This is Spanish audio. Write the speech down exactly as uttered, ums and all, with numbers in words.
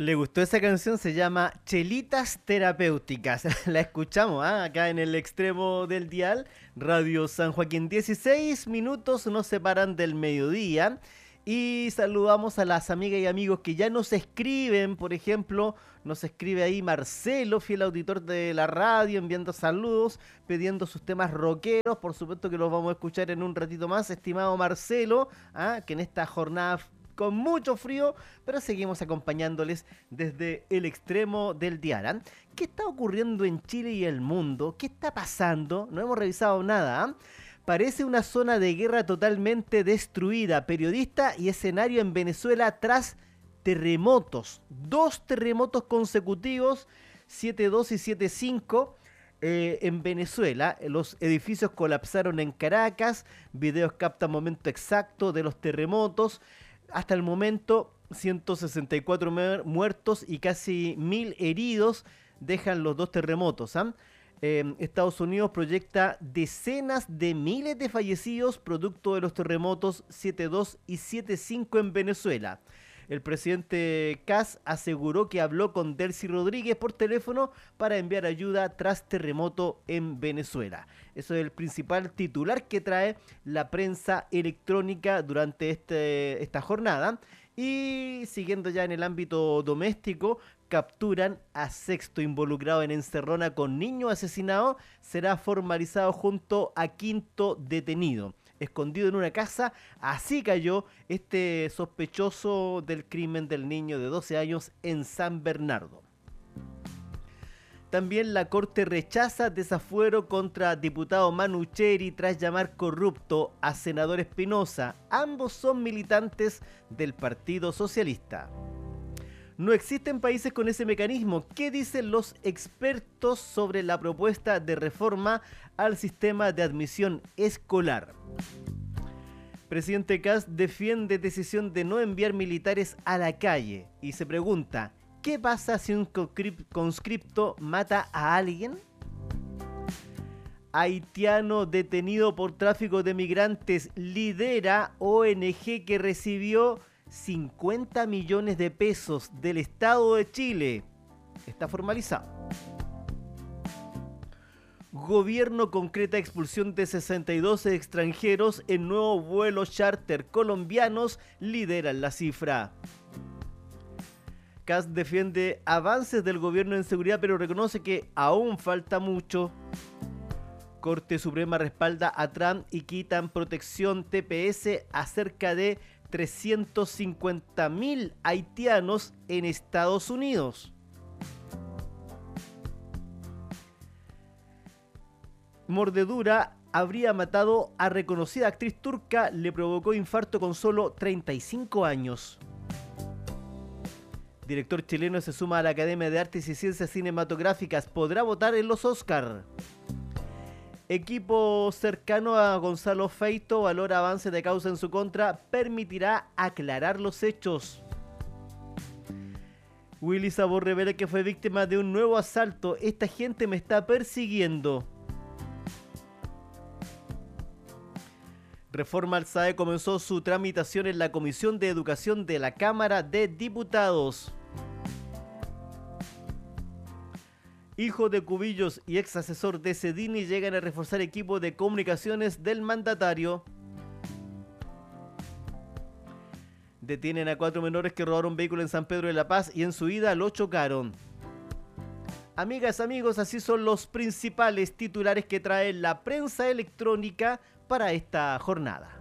¿Le gustó esa canción? Se llama Chelitas Terapéuticas. La escuchamos ¿eh? Acá en el extremo del dial. Radio San Joaquín. dieciséis minutos nos separan del mediodía. Y saludamos a las amigas y amigos que ya nos escriben. Por ejemplo, nos escribe ahí Marcelo, fiel auditor de la radio, enviando saludos, pidiendo sus temas rockeros. Por supuesto que los vamos a escuchar en un ratito más, estimado Marcelo, ¿ah? Que en esta jornada con mucho frío, pero seguimos acompañándoles desde el extremo del dial. ¿eh? ¿Qué está ocurriendo en Chile y el mundo? ¿Qué está pasando? No hemos revisado nada. ¿eh? Parece una zona de guerra totalmente destruida. Periodista y escenario en Venezuela tras terremotos. Dos terremotos consecutivos, siete dos y siete cinco. Eh, en Venezuela, los edificios colapsaron en Caracas. Videos captan momento exacto de los terremotos. Hasta el momento, ciento sesenta y cuatro muertos y casi mil heridos dejan los dos terremotos. ¿eh? Eh, Estados Unidos proyecta decenas de miles de fallecidos producto de los terremotos siete dos y siete cinco en Venezuela. El presidente Kast aseguró que habló con Delcy Rodríguez por teléfono para enviar ayuda tras terremoto en Venezuela. Eso es el principal titular que trae la prensa electrónica durante este, esta jornada. Y siguiendo ya en el ámbito doméstico, capturan a sexto involucrado en encerrona con niño asesinado. Será formalizado junto a quinto detenido. Escondido en una casa, así cayó este sospechoso del crimen del niño de doce años en San Bernardo. También la Corte rechaza desafuero contra diputado Manu Cheri tras llamar corrupto a senador Espinosa. Ambos son militantes del Partido Socialista. No existen países con ese mecanismo. ¿Qué dicen los expertos sobre la propuesta de reforma al sistema de admisión escolar? Presidente Kast defiende decisión de no enviar militares a la calle y se pregunta, ¿qué pasa si un conscripto mata a alguien? Haitiano detenido por tráfico de migrantes lidera O N G que recibió cincuenta millones de pesos del Estado de Chile. Está formalizado. Gobierno concreta expulsión de sesenta y dos extranjeros en nuevos vuelos charter colombianos, lideran la cifra. Kast defiende avances del gobierno en seguridad, pero reconoce que aún falta mucho. Corte Suprema respalda a Trump y quitan protección T P S a cerca de trescientos cincuenta mil haitianos en Estados Unidos. Mordedura habría matado a reconocida actriz turca, le provocó infarto con solo treinta y cinco años. Director chileno se suma a la Academia de Artes y Ciencias Cinematográficas, podrá votar en los Oscar. Equipo cercano a Gonzalo Feito valora avance de causa en su contra, permitirá aclarar los hechos. Willy Sabor revela que fue víctima de un nuevo asalto. Esta gente me está persiguiendo. Reforma al S A E comenzó su tramitación en la Comisión de Educación de la Cámara de Diputados. Hijo de Cubillos y ex asesor de Cedini llegan a reforzar equipo de comunicaciones del mandatario. Detienen a cuatro menores que robaron vehículo en San Pedro de la Paz y en su ida lo chocaron. Amigas, amigos, así son los principales titulares que trae la prensa electrónica para esta jornada.